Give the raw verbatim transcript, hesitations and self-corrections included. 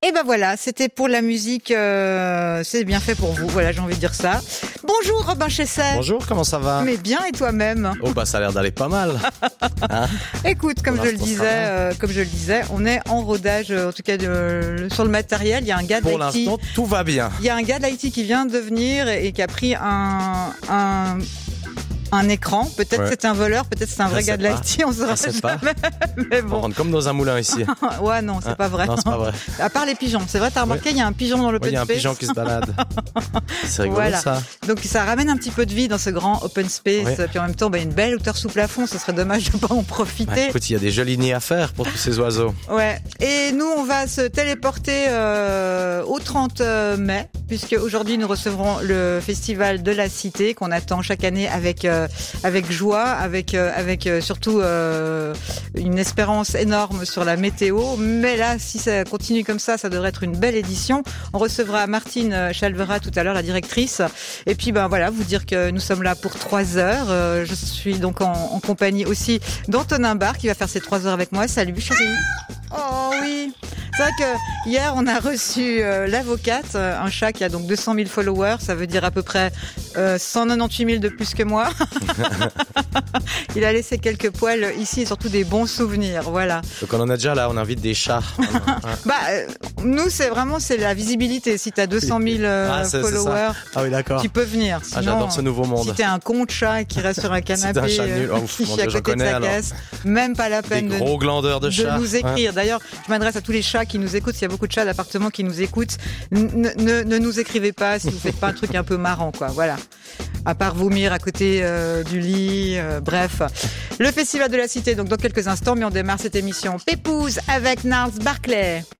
Et ben voilà, c'était pour la musique, euh, c'est bien fait pour vous, voilà, j'ai envie de dire ça. Bonjour Robin Chesset. Bonjour, comment ça va? Mais bien, et toi-même? Oh bah ça a l'air d'aller pas mal. Hein? Écoute, comme Pour je le l'instant, ça disais, euh, comme je le disais, on est en rodage, euh, en tout cas de, sur le matériel. Il y a un gars Pour d'I T. l'instant, tout va bien. Il y a un gars d'I T qui vient de venir et, et qui a pris un, un un écran. Peut-être Ouais. c'est un voleur, peut-être c'est un vrai Je gars sais de l'I pas. T, on saura Je sais jamais. pas. Mais On bon. rentre comme dans un moulin ici. Ouais, non, c'est Hein? pas vrai. Non, c'est pas vrai. À part les pigeons, c'est vrai, t'as remarqué, il y a un pigeon dans Oui, l'open il y a un space. pigeon qui se balade. C'est rigolo Voilà. ça. Donc ça ramène un petit peu de vie dans ce grand open space. Ouais. Puis en même temps, bah, une belle hauteur sous plafond, ce serait dommage de pas en Bah, profiter. écoute, il y a des jolis nids à faire pour tous ces oiseaux. Ouais. Et nous, on va se téléporter euh, au trente mai, puisque aujourd'hui nous recevrons le festival de la Cité qu'on attend chaque année avec euh, avec joie, avec euh, avec euh, surtout euh, une espérance énorme sur la météo. Mais là, si ça continue comme ça, ça devrait être une belle édition. On recevra Martine Chalvera tout à l'heure, la directrice. Et puis, ben voilà, vous dire que nous sommes là pour trois heures. Euh, je suis donc en, en compagnie aussi d'Antonin Barr qui va faire ces trois heures avec moi. Salut, chérie. Oh oui. C'est vrai que hier on a reçu euh, l'avocate, euh, un chat qui a donc deux cent mille followers, ça veut dire à peu près euh, cent quatre-vingt-dix mille de plus que moi. Il a laissé quelques poils ici et surtout des bons souvenirs, voilà. Donc on en a déjà là, on invite des chats. Bah euh, nous c'est vraiment c'est la visibilité. Si t'as deux cent mille euh, Ah, c'est- c'est ça. followers, Ah oui, d'accord. tu peux venir. Ah, Sinon, j'adore ce nouveau monde. si t'es un con de chat qui reste sur un canapé, t'es un chat euh, nul, oh, ouf, qui mon est à Dieu, je côté de connais, sa alors. caisse, même pas la Des peine de gros glandeurs de de chats. nous écrire. D'ailleurs, je m'adresse à tous les chats qui nous écoutent. S'il y a beaucoup de chats d'appartement qui nous écoutent, ne, ne, ne nous écrivez pas si vous faites pas un truc un peu marrant, quoi. Voilà. À part vomir à côté euh, du lit, euh, bref. Le Festival de la Cité, donc dans quelques instants, mais on démarre cette émission Pépouze avec Gnarls Barclay.